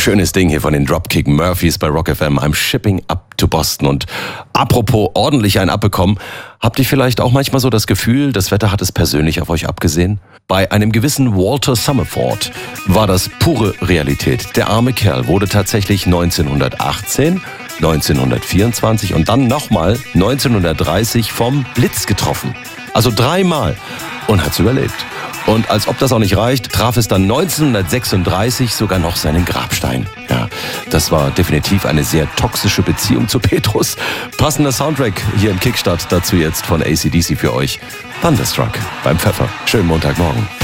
Schönes Ding hier von den Dropkick Murphys bei Rock FM. I'm shipping up to Boston. Und apropos ordentlich ein abbekommen, habt ihr vielleicht auch manchmal so das Gefühl, das Wetter hat es persönlich auf euch abgesehen? Bei einem gewissen Walter Summerford war das pure Realität. Der arme Kerl wurde tatsächlich 1918, 1924 und dann nochmal 1930 vom Blitz getroffen. Also 3-mal und hat's überlebt. Und als ob das auch nicht reicht, traf es dann 1936 sogar noch seinen Grabstein. Ja, das war definitiv eine sehr toxische Beziehung zu Petrus. Passender Soundtrack hier im Kickstart dazu jetzt von AC/DC für euch. Thunderstruck beim Pfeffer. Schönen Montagmorgen.